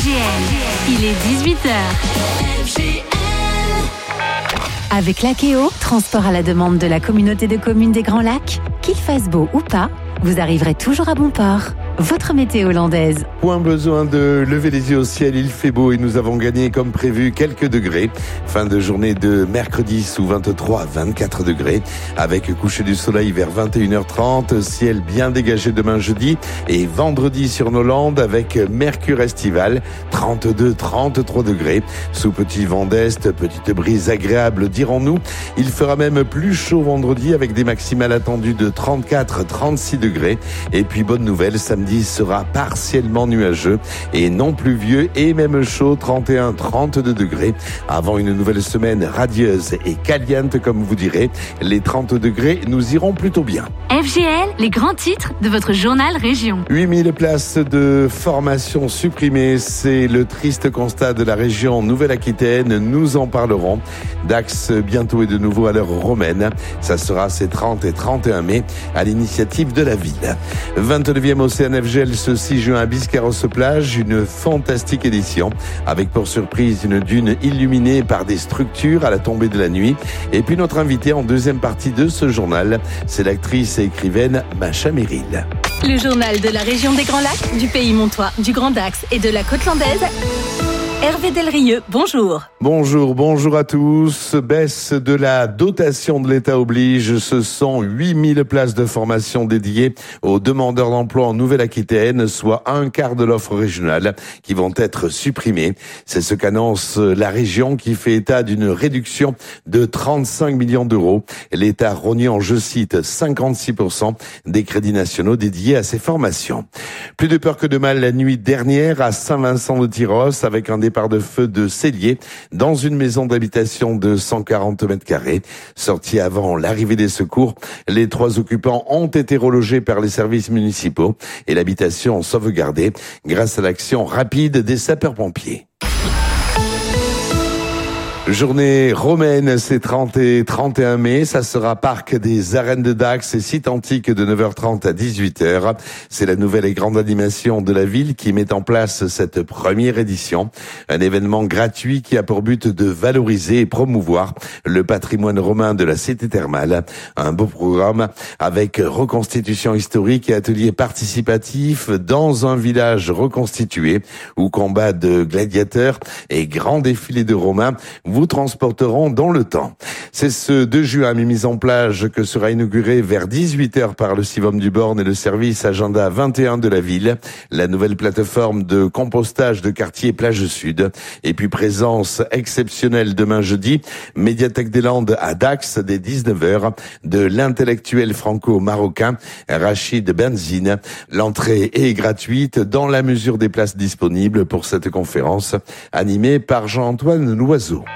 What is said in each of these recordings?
Il est 18h. Avec Lakeo, transport à la demande de la communauté de communes des Grands Lacs, qu'il fasse beau ou pas, vous arriverez toujours à bon port. Votre météo hollandaise. Point besoin de lever les yeux au ciel, il fait beau et nous avons gagné comme prévu quelques degrés. Fin de journée de mercredi sous 23-24 degrés avec coucher du soleil vers 21h30, ciel bien dégagé demain jeudi et vendredi sur nos Landes avec mercure estival 32-33 degrés sous petit vent d'est, petite brise agréable dirons-nous. Il fera même plus chaud vendredi avec des maximales attendues de 34-36 degrés et puis bonne nouvelle, samedi sera partiellement nuageux et non pluvieux et même chaud 31-32 degrés avant une nouvelle semaine radieuse et caliente comme vous direz. Les 30 degrés nous iront plutôt bien. FGL, les grands titres de votre journal Région. 8000 places de formation supprimées, c'est le triste constat de la région Nouvelle-Aquitaine. Nous en parlerons. Dax bientôt est de nouveau à l'heure romaine. Ça sera ces 30 et 31 mai à l'initiative de la ville. 29e Océan FGL ce 6 juin à Biscarrosse-Plage, une fantastique édition avec pour surprise une dune illuminée par des structures à la tombée de la nuit. Et puis notre invitée en deuxième partie de ce journal, c'est l'actrice et écrivaine Macha Merrill. Le journal de la région des Grands Lacs, du pays montois, du Grand Dax et de la côte landaise. Hervé Delrieux, bonjour. Bonjour à tous. Baisse de la dotation de l'État oblige. Ce sont 8000 places de formation dédiées aux demandeurs d'emploi en Nouvelle-Aquitaine, soit un quart de l'offre régionale qui vont être supprimées. C'est ce qu'annonce la région qui fait état d'une réduction de 35 millions d'euros. L'État rognant, je cite, 56% des crédits nationaux dédiés à ces formations. Plus de peur que de mal la nuit dernière à Saint-Vincent-de-Tyrosse avec un départ de feu de cellier dans une maison d'habitation de 140 mètres carrés. Sortis avant l'arrivée des secours, les 3 occupants ont été relogés par les services municipaux et l'habitation sauvegardée grâce à l'action rapide des sapeurs-pompiers. Journée romaine, c'est 30 et 31 mai. Ça sera parc des Arènes de Dax et site antique de 9h30 à 18h. C'est la nouvelle et grande animation de la ville qui met en place cette première édition. Un événement gratuit qui a pour but de valoriser et promouvoir le patrimoine romain de la cité thermale. Un beau programme avec reconstitution historique et ateliers participatifs dans un village reconstitué où combat de gladiateurs et grand défilé de Romains vous transporteront dans le temps. C'est ce 2 juin à Mise en Plage que sera inauguré vers 18h par le Civom du Born et le service Agenda 21 de la ville, la nouvelle plateforme de compostage de quartier Plage Sud. Et puis présence exceptionnelle demain jeudi, Médiathèque des Landes à Dax dès 19h de l'intellectuel franco-marocain Rachid Benzine. L'entrée est gratuite dans la mesure des places disponibles pour cette conférence animée par Jean-Antoine Loiseau.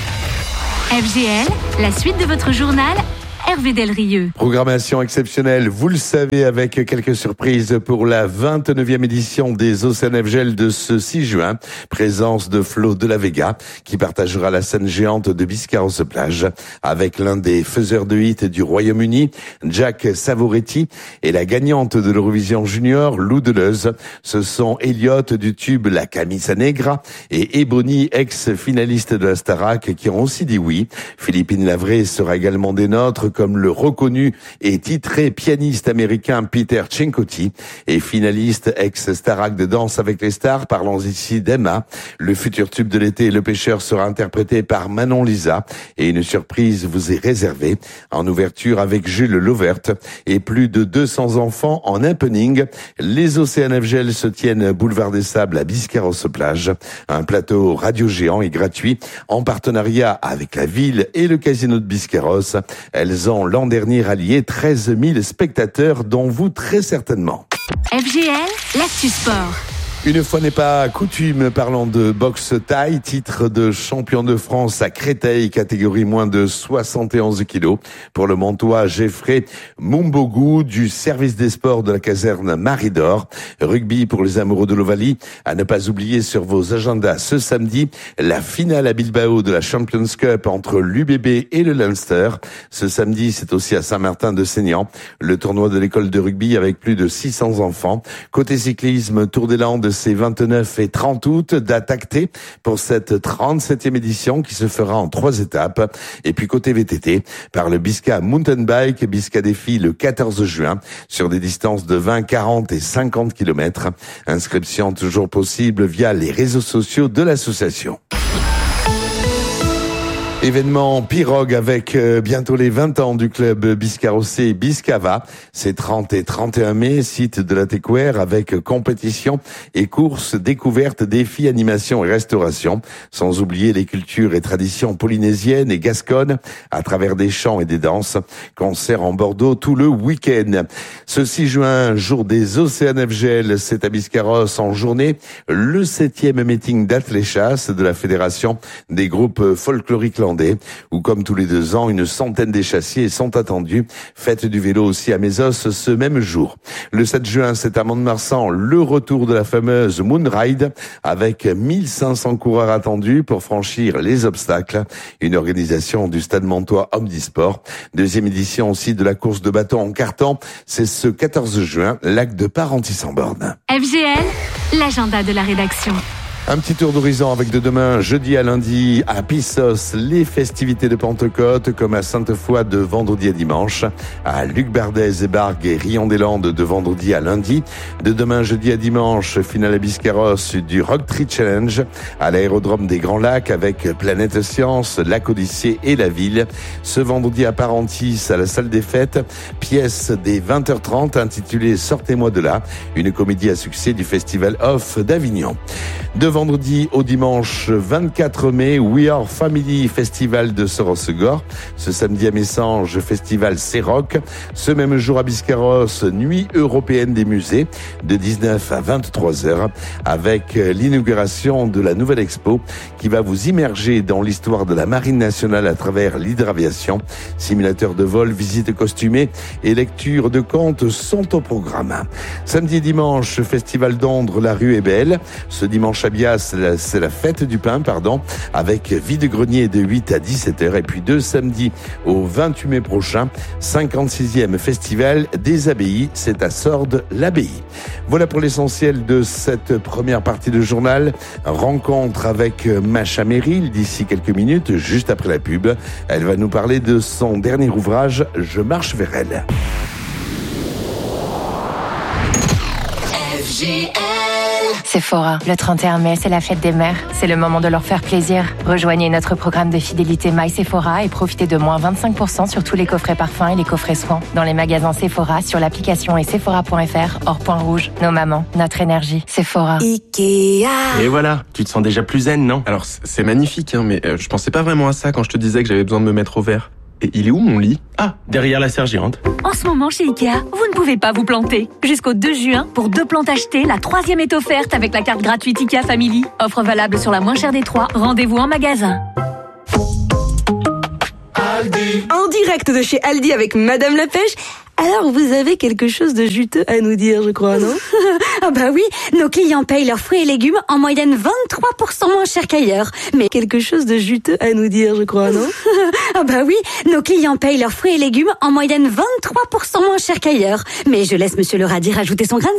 FGL, la suite de votre journal, Hervé Delrieux. Programmation exceptionnelle, vous le savez, avec quelques surprises pour la 29e édition des Océan FGL de ce 6 juin. Présence de Flo de la Vega, qui partagera la scène géante de Biscarrosse-Plage avec l'un des faiseurs de hits du Royaume-Uni, Jack Savoretti, et la gagnante de l'Eurovision Junior, Lou Deleuze. Ce sont Elliot du tube La Camisa Negra et Ebony, ex-finaliste de la Starac, qui ont aussi dit oui. Philippine Lavray sera également des nôtres, comme le reconnu et titré pianiste américain Peter Cincotti et finaliste ex-Starac de Danse avec les stars. Parlons ici d'Emma. Le futur tube de l'été, Le Pêcheur, sera interprété par Manon Lisa et une surprise vous est réservée en ouverture avec Jules Lovert et plus de 200 enfants en happening. Les Océan FGL se tiennent boulevard des Sables à Biscarrosse-Plage. Un plateau radio géant et gratuit en partenariat avec la ville et le casino de Biscarrosse. Elles ont l'an dernier allié 13 000 spectateurs, dont vous très certainement. FGL, l'actu sport. Une fois n'est pas coutume, parlons de boxe thaï, titre de champion de France à Créteil, catégorie moins de 71 kilos. Pour le Montois Geoffrey Mumbogu du service des sports de la caserne Marie d'Or. Rugby pour les amoureux de l'Ovalie, à ne pas oublier sur vos agendas ce samedi, la finale à Bilbao de la Champions Cup entre l'UBB et le Leinster. Ce samedi, c'est aussi à Saint-Martin-de-Seignan, le tournoi de l'école de rugby avec plus de 600 enfants. Côté cyclisme, Tour des Landes, ces 29 et 30 août, date actée pour cette 37e édition qui se fera en 3 étapes. Et puis côté VTT, par le Bisca Mountain Bike, Bisca Défi le 14 juin, sur des distances de 20, 40 et 50 km. Inscription toujours possible via les réseaux sociaux de l'association. Événement Pirogue avec bientôt les 20 ans du club Biscarrossé Biscava. C'est 30 et 31 mai, site de la Techwear avec compétition et courses, découvertes, défis, animation et restauration. Sans oublier les cultures et traditions polynésiennes et gasconnes à travers des chants et des danses. Concert en Bordeaux tout le week-end. Ce 6 juin, jour des Océans FGL, c'est à Biscarrosse en journée. Le 7e meeting d'Atléchasse de la Fédération des groupes folkloriques landais, où comme tous les 2 ans, une centaine d'échassiers sont attendus. Fête du vélo aussi à Mésos ce même jour. Le 7 juin, c'est à Mont-de-Marsan le retour de la fameuse Moonride avec 1500 coureurs attendus pour franchir les obstacles. Une organisation du Stade Montois Omnisport. 2e édition aussi de la course de bâton en carton. C'est ce 14 juin, lac de Parentis-en-Born. FGL, l'agenda de la rédaction. Un petit tour d'horizon avec de demain, jeudi à lundi, à Pissos, les festivités de Pentecôte, comme à Sainte-Foy de vendredi à dimanche, à Luc Bardez et Bargues et Rion-des-Landes de vendredi à lundi. De demain, jeudi à dimanche, finale à Biscarrosse du Rock Tree Challenge, à l'aérodrome des Grands Lacs avec Planète Science, Lac Odyssée et la ville. Ce vendredi à Parentis, à la salle des fêtes, pièce des 20h30 intitulée Sortez-moi de là, une comédie à succès du Festival Off d'Avignon. De vendredi au dimanche 24 mai, We Are Family Festival de Sorosegor. Ce samedi à Messanges, Festival C-Rock. Ce même jour à Biscarrosse, Nuit européenne des musées, de 19 à 23 heures, avec l'inauguration de la nouvelle expo qui va vous immerger dans l'histoire de la Marine nationale à travers l'hydraviation. Simulateur de vol, visite costumée et lecture de contes sont au programme. Samedi et dimanche, Festival d'Ondre, la rue est belle. Ce dimanche à Bias, c'est la fête du pain, avec vide-grenier de 8 à 17h. Et puis 2 samedis au 28 mai prochain, 56e Festival des Abbayes, c'est à Sordes-l'Abbaye. Voilà pour l'essentiel de cette première partie de journal. Rencontre avec Macha Merrill d'ici quelques minutes, juste après la pub. Elle va nous parler de son dernier ouvrage, Je marche vers elle. FGL. Sephora, le 31 mai, c'est la fête des mères. C'est le moment de leur faire plaisir. Rejoignez notre programme de fidélité My Sephora et profitez de moins 25% sur tous les coffrets parfums et les coffrets soins. Dans les magasins Sephora, sur l'application et sephora.fr, hors point rouge. Nos mamans, notre énergie. Sephora. Ikea. Et voilà, tu te sens déjà plus zen, non? Alors, c'est magnifique, mais je pensais pas vraiment à ça quand je te disais que j'avais besoin de me mettre au vert. Et il est où mon lit? Ah, derrière la serre géante. En ce moment chez Ikea, vous ne pouvez pas vous planter. Jusqu'au 2 juin, pour 2 plantes achetées, la 3e est offerte avec la carte gratuite Ikea Family. Offre valable sur la moins chère des 3. Rendez-vous en magasin. Aldi. En direct de chez Aldi avec Madame la Pêche. Alors, vous avez quelque chose de juteux à nous dire, je crois, non? Ah bah oui, nos clients payent leurs fruits et légumes en moyenne 23% moins cher qu'ailleurs. Mais quelque chose de juteux à nous dire, je crois, non? Ah bah oui, nos clients payent leurs fruits et légumes en moyenne 23% moins cher qu'ailleurs. Mais je laisse Monsieur le radis rajouter son grain de